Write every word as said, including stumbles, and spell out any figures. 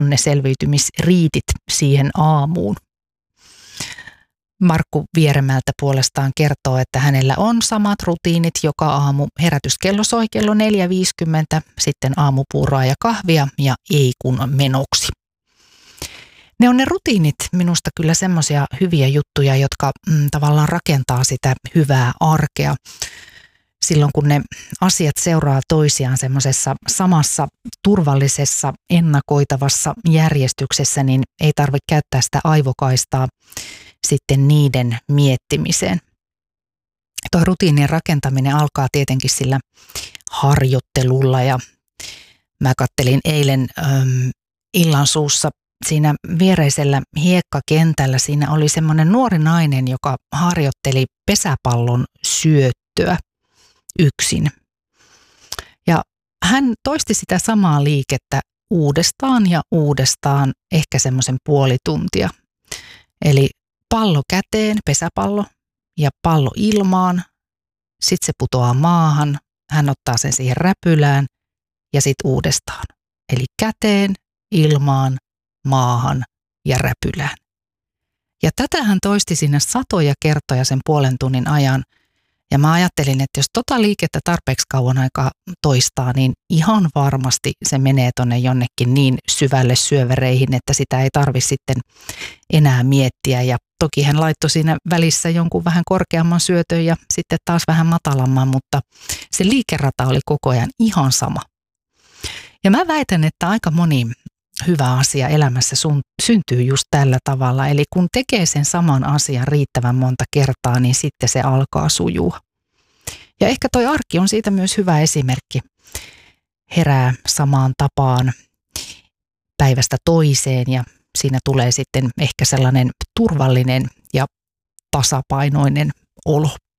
ne selviytymisriitit siihen aamuun. Markku Vieremältä puolestaan kertoo, että hänellä on samat rutiinit joka aamu. Herätyskello soi kello neljä viisikymmentä, sitten aamupuuroa ja kahvia ja ei kun menoksi. Ne on ne rutiinit minusta kyllä semmoisia hyviä juttuja, jotka mm, tavallaan rakentaa sitä hyvää arkea. Silloin kun ne asiat seuraa toisiaan semmoisessa samassa turvallisessa, ennakoitavassa järjestyksessä, niin ei tarvitse käyttää sitä aivokaistaa sitten niiden miettimiseen. Tuo rutiinien rakentaminen alkaa tietenkin sillä harjoittelulla ja mä kattelin eilen äm, illan suussa siinä viereisellä hiekkakentällä. Siinä oli semmoinen nuori nainen, joka harjoitteli pesäpallon syöttöä yksin. Ja hän toisti sitä samaa liikettä uudestaan ja uudestaan ehkä semmoisen puoli tuntia. Eli pallo käteen, pesäpallo, ja pallo ilmaan, sitten se putoaa maahan, hän ottaa sen siihen räpylään ja sitten uudestaan. Eli käteen, ilmaan, maahan ja räpylään. Ja tätä hän toisti sinne satoja kertoja sen puolen tunnin ajan. Ja mä ajattelin, että jos tota liikettä tarpeeksi kauan aikaa toistaa, niin ihan varmasti se menee tonne jonnekin niin syvälle syövereihin, että sitä ei tarvitse sitten enää miettiä. Ja toki hän laittoi siinä välissä jonkun vähän korkeamman syötön ja sitten taas vähän matalamman, mutta se liikerata oli koko ajan ihan sama. Ja mä väitän, että aika moni hyvä asia elämässä sun, syntyy just tällä tavalla. Eli kun tekee sen saman asian riittävän monta kertaa, niin sitten se alkaa sujua. Ja ehkä toi arki on siitä myös hyvä esimerkki. Herää samaan tapaan päivästä toiseen ja siinä tulee sitten ehkä sellainen turvallinen ja tasapainoinen olo.